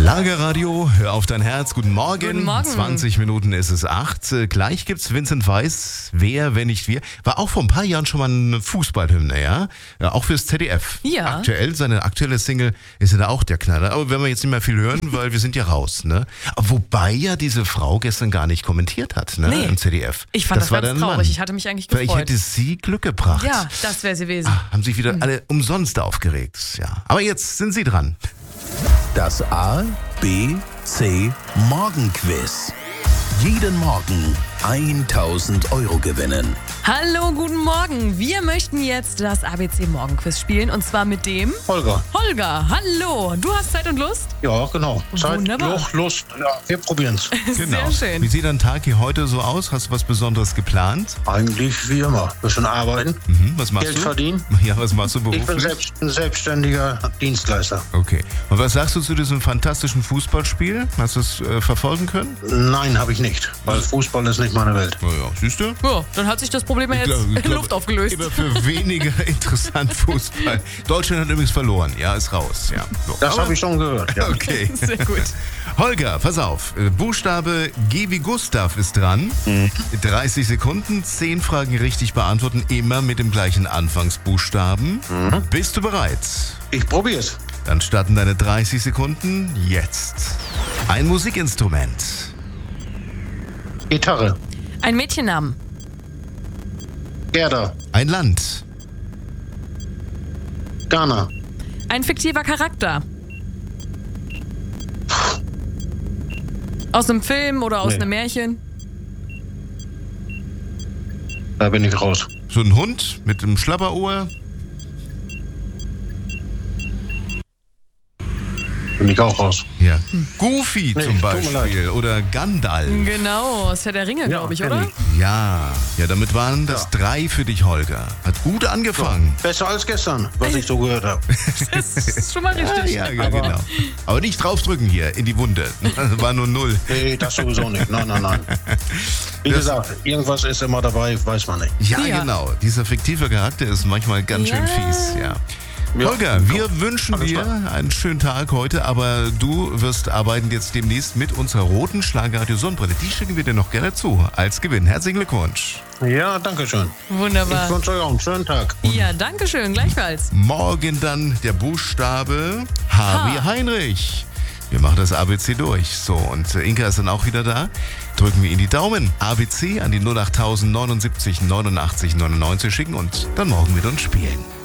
Schlagerradio, hör auf dein Herz. Guten Morgen. Guten Morgen. 20 Minuten ist es 8. Gleich gibt's Vincent Weiss, Wer, wenn nicht wir. War auch vor ein paar Jahren schon mal eine Fußballhymne, ja? Ja, auch fürs ZDF. Ja. Seine aktuelle Single ist ja da auch der Knaller. Aber werden wir jetzt nicht mehr viel hören, weil wir sind ja raus, ne? Wobei ja diese Frau gestern gar nicht kommentiert hat, ne? Nee. Im ZDF. Ich fand das war ganz der Mann. traurig. Ich hatte mich eigentlich Vielleicht gefreut. hätte sie Glück gebracht. Ja, das wäre sie gewesen. Haben sich wieder alle umsonst aufgeregt, ja. Aber jetzt sind sie dran. Das A, B, C Morgenquiz. Jeden Morgen 1000 Euro gewinnen. Hallo, guten Morgen. Wir möchten jetzt das ABC Morgenquiz spielen und zwar mit dem Holger. Holger. Hallo, du hast Zeit und Lust? Ja, genau. Zeit, Wunderbar. Lust. Ja, wir probieren's. Genau. Sehr schön. Wie sieht dein Tag hier heute so aus? Hast du was Besonderes geplant? Eigentlich wie immer. Bisschen arbeiten, Was machst Geld du? verdienen. Ja, was machst du Ich bin beruflich? ein selbstständiger Dienstleister. Okay. Und was sagst du zu diesem fantastischen Fußballspiel? Hast du es verfolgen können? Nein, habe ich nicht, weil Fußball ist nicht meine Welt. Naja, siehst du? Ja, dann hat sich das Problem ja jetzt in Luft aufgelöst. Immer für weniger interessant Fußball. Deutschland hat übrigens verloren. Ja, ist raus. Ja. So. Das Aber- habe ich schon gehört. Ja. Okay. Sehr gut. Holger, pass auf. Buchstabe G wie Gustav ist dran. 30 Sekunden, 10 Fragen richtig beantworten, immer mit dem gleichen Anfangsbuchstaben. Bist du bereit? Ich probier's. Dann starten deine 30 Sekunden jetzt. Ein Musikinstrument. Gitarre. Ein Mädchennamen. Gerda. Ein Land. Ghana. Ein fiktiver Charakter. Aus einem Film oder aus Nee. einem Märchen. Da bin ich raus. So ein Hund mit einem Schlabberohr. Bin ich auch raus. Ja. Goofy Nee, zum tut mir Beispiel. Oder Gandalf. Genau, aus Herr der Ringe, glaube ich, kenn oder? Ja, damit waren das 3 für dich, Holger. Hat gut angefangen. Besser als gestern, was ich so gehört habe. Das ist schon mal richtig. Ja, genau. Aber nicht draufdrücken hier in die Wunde. Das war nur 0. Nee, das sowieso nicht. Nein. Wie gesagt, irgendwas ist immer dabei, weiß man nicht. Ja, Ja. genau. Dieser fiktive Charakter ist manchmal ganz schön Ja. fies. Ja. Ja, Holger, wir wünschen Alles dir klar. einen schönen Tag heute, aber du wirst arbeiten jetzt demnächst mit unserer roten Schlagerradio Sonnenbrille. Die schicken wir dir noch gerne zu als Gewinn. Herzlichen Glückwunsch. Ja, danke schön. Ich Wunderbar. wünsche euch auch einen schönen Tag. Ja, danke schön, gleichfalls. Morgen dann der Buchstabe H wie H. Heinrich. Wir machen das ABC durch. So, und Inka ist dann auch wieder da. Drücken wir Ihnen die Daumen. ABC an die 08000 79 89 99 schicken und dann morgen mit uns spielen.